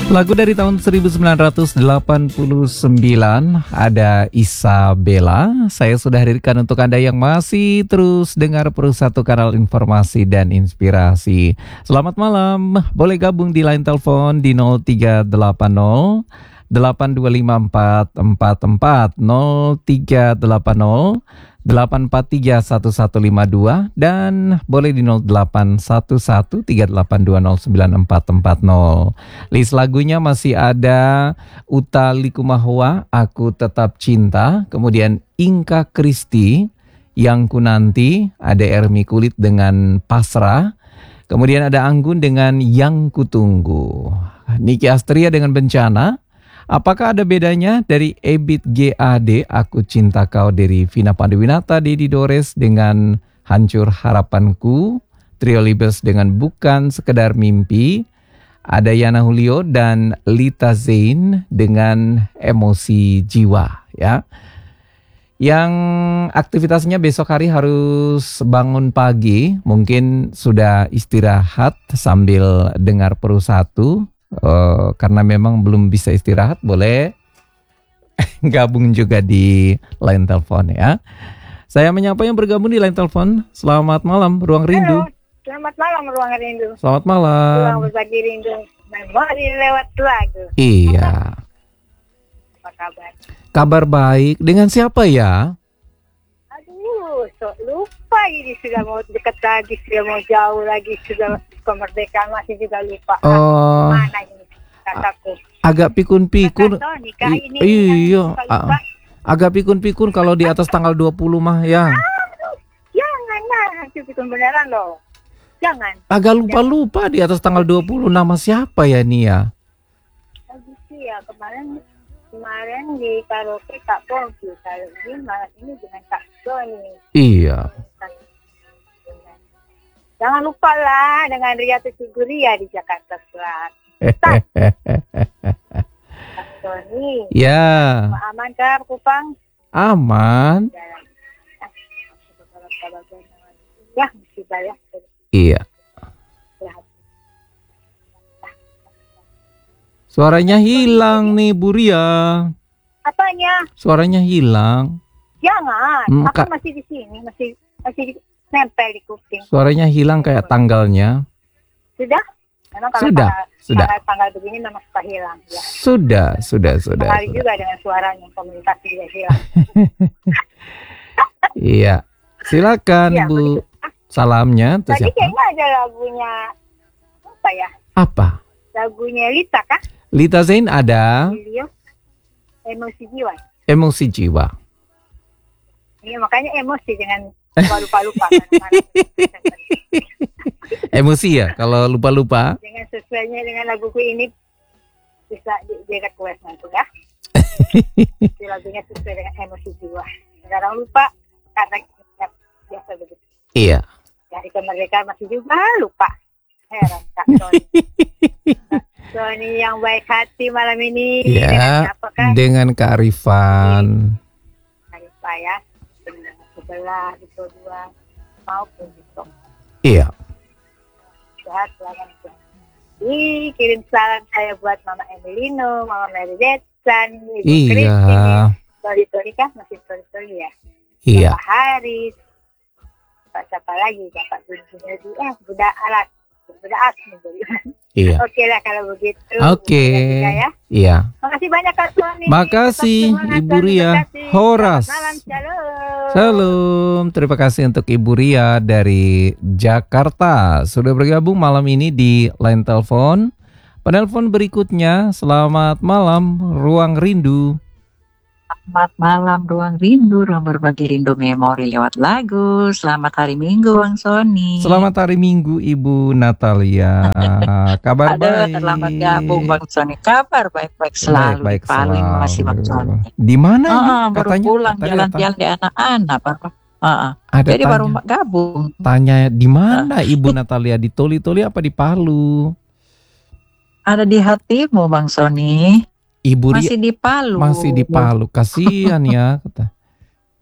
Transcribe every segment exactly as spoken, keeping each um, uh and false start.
Lagu dari tahun seribu sembilan ratus delapan puluh sembilan, ada Isabella. Saya sudah hadirkan untuk Anda yang masih terus dengar Persatu Kanal Informasi dan Inspirasi. Selamat malam, boleh gabung di line telepon di nol tiga delapan nol delapan dua lima empat empat empat, nol tiga delapan nol delapan empat tiga satu satu lima dua, dan boleh di nol delapan satu satu tiga delapan dua nol sembilan empat empat nol. List lagunya masih ada Utha Likumahua, Aku Tetap Cinta, kemudian Inka Kristi, Yang Ku Nanti, ada Ermi Kulit dengan Pasrah, kemudian ada Anggun dengan Yang Ku Tunggu, Niki Astria dengan Bencana. Apakah ada bedanya dari Ebit G A D, Aku Cinta Kau, dari Vina Panduwinata, Dedi Dores dengan Hancur Harapanku, Trio Libes dengan Bukan Sekedar Mimpi, ada Yana Julio dan Lita Zain dengan Emosi Jiwa, ya. Yang aktivitasnya besok hari harus bangun pagi, mungkin sudah istirahat sambil dengar Persatu. Uh, karena memang belum bisa istirahat, boleh gabung juga di line telepon, ya. Saya menyapa yang bergabung di line telepon. Selamat malam, Ruang Rindu. Halo, selamat malam, Ruang Rindu. Selamat malam. Ruang berbagi rindu, memori lewat lagu. Iya. Apa kabar? Kabar baik. Dengan siapa ya? Aduh, so lupa ini, sudah mau dekat lagi, sudah mau jauh lagi, sudah kemerdekaan masih juga lupa. Oh, mana ini kataku? Agak pikun-pikun. Kata nikah I- ini, iya, lupa, a- lupa. agak pikun-pikun kalau di atas tanggal dua puluh mah, ya. Aduh, jangan lah, itu pikun beneran loh. Jangan. Agak lupa-lupa di atas tanggal dua puluh nama siapa ya, Nia? Lagi sih ya, kemarin kemarin di karaoke Kak Pongki, kalau ini malam ini dengan Kak Sony. Iya. Jangan lupa lah dengan Ria Tusuguria di Jakarta Selatan. Kak Sony. Ya, Aman kah Kupang? aman. Ya, musibah ya. Iya. Suaranya hilang nih, Bu Ria. Apanya? Suaranya hilang. Jangan. Hmm, Aku Kak. masih di sini, masih masih di, nempel di kuping. Suaranya hilang kayak tanggalnya. Sudah? Memang kalau Sudah, tanggal, sudah. tanggal, tanggal begini memang suka hilang. Ya. Sudah, sudah, sudah. Sekali sudah. juga dengan suaranya, komunikasi juga hilang. Iya. Silakan, Iya, Bu. begitu. Salamnya tuh Tadi siapa? kayaknya ada lagunya apa ya? Apa? Lagunya Lita kah? Lita Zain ada Beliau Emosi Jiwa. Emosi Jiwa. Iya, makanya emosi dengan lupa-lupa. Kan? Emosi ya, kalau lupa-lupa. Dengan sesuainya dengan laguku ini bisa di- di request nanti ya. Di lagunya sesuai dengan emosi jiwa. Sekarang lupa karena ya, biasa begitu. Iya. Dari kemerdekaan masih juga lupa. Heran Kak Sony. Kak Sony yang baik hati malam ini. Ya, Dengan apakah? dengan kearifan. Lupa ya. Sebelah, di kedua, maupun di sok. Iya. Sehat selamat. Ih, kirim salam saya buat Mama Emilino, Mama Mary Jetsan, Ibu Iya. Kristi, Tori-Tori kah? Masih Tori-Tori ya? Iya. Bapak Haris, Pak siapa lagi? Bapak Bunjudi, eh, Bunda Alas, Bunda Asmi. Iya. Oke lah kalau begitu. Oke. Juga ya. Iya. Makasih banyak Kak Sony. Makasih, Tetap semangat Ibu dan Ria. terima kasih. Horas. Selamat malam, shalom. Salam, terima kasih untuk Ibu Ria dari Jakarta sudah bergabung malam ini di line telepon. Penelpon berikutnya, selamat malam, Ruang Rindu. Selamat malam, Ruang Rindu, ruang berbagi rindu memori lewat lagu. Selamat hari Minggu, Bang Sony. Selamat hari Minggu, Ibu Natalia. Kabar Aduh, baik. terlambat gabung, Bang Sony. Kabar baik-baik selalu. Baik-baik Paling masih Bang Sony. Di mana? Ah, ini? baru Katanya, pulang katanya jalan-jalan di anak-anak. Baru. Ah, ah. Ada Jadi tanya, baru gabung. tanya di mana Ibu Natalia, di Toli-Toli apa di Palu? Ada di hatimu, Bang Sony. Ibu Ria Masih di Palu. masih di Palu. Kasihan ya, kata.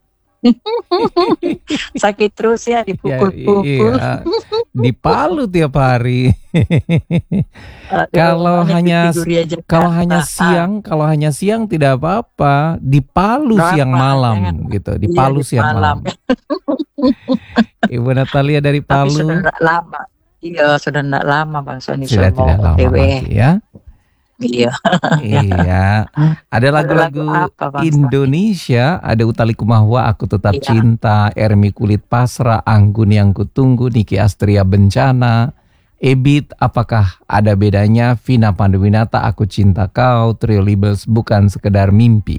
Sakit terus ya, Ya, dipukul-pukul. iya, di Palu tiap hari. Aduh, Kalau makanya hanya tidurnya kalau Jakarta. hanya Ah, siang, kalau hanya siang tidak apa-apa. Di Palu siang berapa? malam Jangan. gitu. Di Iya, Palu di siang malam. malam. Ibu Natalia dari Tapi sudah Palu tidak lama. Iya, sudah tidak lama Bang Sony. sudah Saya mau tidak lama O T W. lagi ya. Iya. Iya. Ada Lagu-lagu lagu-lagu apa Bang Sony? Indonesia, ada Utha Likumahua, Aku Tetap Iya. Cinta, Ermi Kulit Pasrah, Anggun Yang Kutunggu, Niki Astria Bencana, Ebit, Apakah Ada Bedanya, Vina Panduwinata, Aku Cinta Kau, Trio Libels, Bukan Sekedar Mimpi.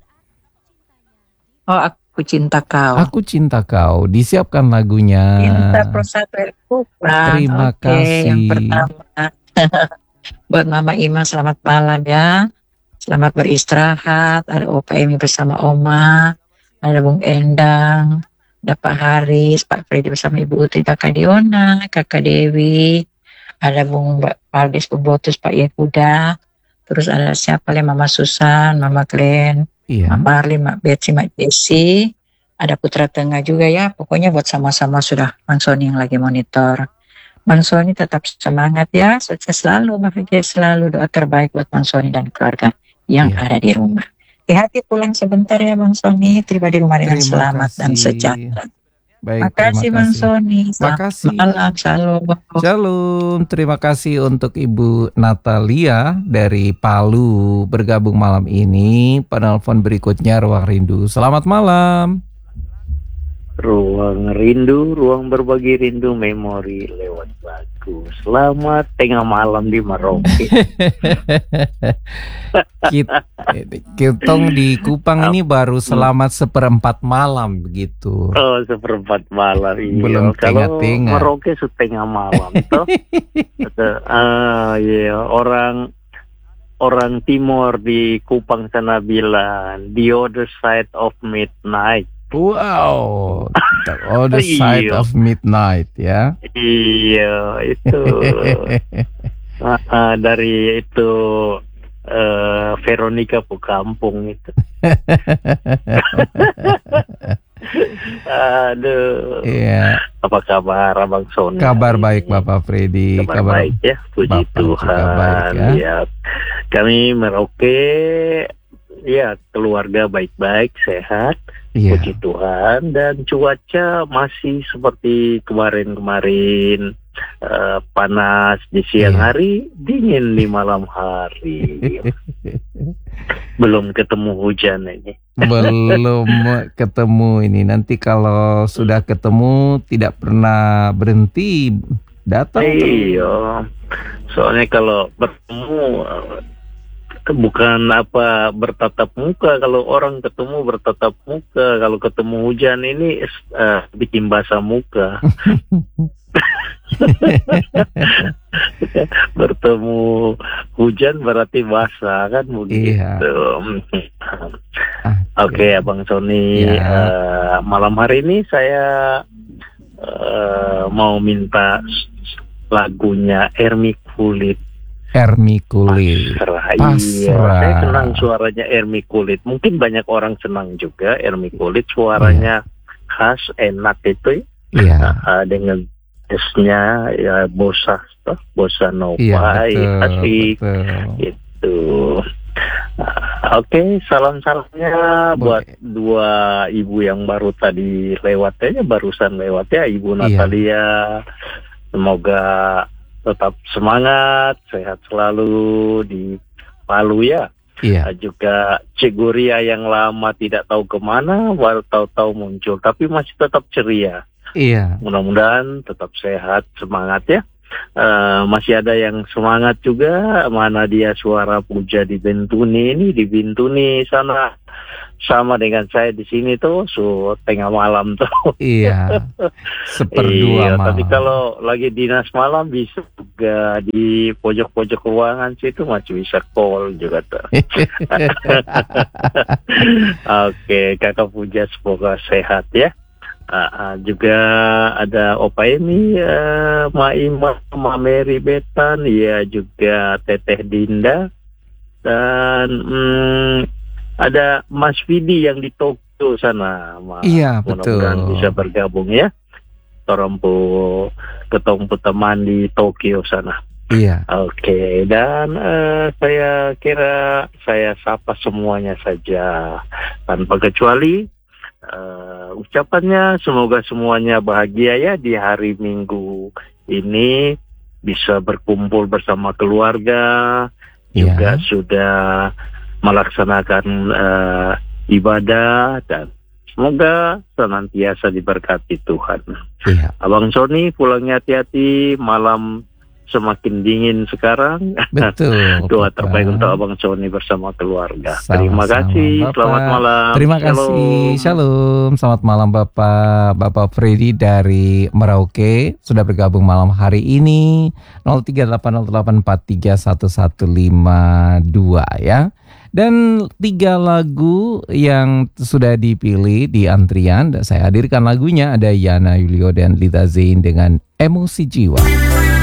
Oh, Aku Cinta Kau. Aku Cinta Kau, disiapkan lagunya. Cinta Persatu Bang. Terima Oke, yang kasih. pertama. Buat Mama Ima, selamat malam ya. Selamat beristirahat. Ada Opa Emi bersama Oma. Ada Bung Endang. Ada Pak Haris, Pak Freddy bersama Ibu Uti, Kakak Diona, Kakak Dewi. Ada Bung Valdis, Bung Botus, Pak Yehuda. Terus ada siapa lagi? Mama Susan, Mama Glenn, Iya. Mak Marli, Mak Betsy, Mak Desi. Ada Putra Tengah juga ya. Pokoknya buat sama-sama sudah Bang Sony yang lagi monitor. Bang Sony tetap semangat ya, sukses selalu, bahagia selalu, doa terbaik buat Bang Sony dan keluarga yang Iya. ada di rumah. Hati-hati pulang sebentar ya Bang Sony, tiba di rumah dengan Terima selamat dan kasih. sejahtera. Baik, Makasih terima Bang kasih. Sony, selamat Makasih. malam, shalom. Shalom, terima kasih untuk Ibu Natalia dari Palu bergabung malam ini. Penelpon berikutnya Ruang Rindu. Selamat malam. Ruang rindu, ruang berbagi rindu, memori lewat lagu. Selamat tengah malam di Merauke. Kit- Kitong di Kupang ini baru selamat seperempat malam begitu. Oh, seperempat malam. Iya. Belum Kalau tengah-tengah. Merauke setengah malam toh. Ah, iya, orang orang timur di Kupang sana bilang the other side of midnight. Wow, the other side Iya. of midnight ya. Iya, itu. Ah, ah, dari itu eh, Veronica Pukampung itu. Aduh. Iya, Apa kabar Abang Sony? kabar baik Bapak Freddy. Kabar, baik ya, puji Bapak juga Tuhan. baik ya. Ya. Kami Merauke, ya keluarga baik-baik, sehat, Iya. puji Tuhan. Dan cuaca masih seperti kemarin-kemarin, eh, panas di siang Iya. hari, dingin di malam hari. Belum ketemu hujan ini. Belum ketemu ini. Nanti kalau sudah ketemu tidak pernah berhenti datang. Iya, soalnya kalau bertemu eh, bukan apa bertatap muka. Kalau orang ketemu bertatap muka, kalau ketemu hujan ini eh, bikin basah muka. Bertemu hujan berarti basah kan begitu. Iya. Ah, Oke, Abang Sony, Ya. eh, malam hari ini saya eh, mau minta lagunya Ermi Kulit. Ermi Kulit. Pasrah. Pasrah. Iya, saya senang suaranya Ermi Kulit. Mungkin banyak orang senang juga Ermi Kulit, suaranya khas, enak itu ya. Iya. Ah, dengan tesnya ya bossa, toh, bossa nova, Iya, ya, betul, asik betul. gitu. Ah, Oke, salam-salamnya buat dua ibu yang baru tadi lewat aja, barusan lewat ya, Ibu Iya. Natalia. Semoga tetap semangat, sehat selalu di Palu ya. Iya. Ah, Juga Cik Guria yang lama tidak tahu kemana, baru tahu-tahu muncul, tapi masih tetap ceria. Iya. Mudah-mudahan tetap sehat, semangat ya. Eh, masih ada yang semangat juga. Mana dia suara puja di Bintuni ini, di Bintuni sana sama dengan saya di sini tuh, so tengah malam tuh. Iya. Iya, Seperdua malam. tapi kalau lagi dinas malam bisa juga di pojok-pojok ruangan situ masih bisa call juga tuh. Oke, Kakak Puja semoga sehat ya. Ah, ah, juga ada Opa Emi, uh, Ma Ima, Ma Mary Betan, ya juga Teteh Dinda, dan hmm, ada Mas Vidi yang di Tok- Itu sana. Ma. Iya, Mudah-mudahan betul. bisa bergabung ya. Torompo ketemu teman di Tokyo sana. Iya. Oke, dan eh, saya kira saya sapa semuanya saja tanpa kecuali. Uh, ucapannya semoga semuanya bahagia ya di hari Minggu ini, bisa berkumpul bersama keluarga, Iya. juga sudah melaksanakan uh, ibadah, dan semoga senantiasa diberkati Tuhan. Iya. Abang Sony pulangnya hati-hati, malam semakin dingin sekarang. Betul. Doa Bapak. terbaik untuk Abang Sony bersama keluarga. Sama-sama, Terima kasih. Bapak. Selamat malam. Terima Shalom. kasih. Shalom. Selamat malam Bapak. Bapak Freddy dari Merauke sudah bergabung malam hari ini. nol tiga delapan nol delapan empat tiga satu satu lima dua ya. Dan tiga lagu yang sudah dipilih di antrian, saya hadirkan lagunya, ada Yana Yulio dan Lita Zain dengan Emosi Jiwa.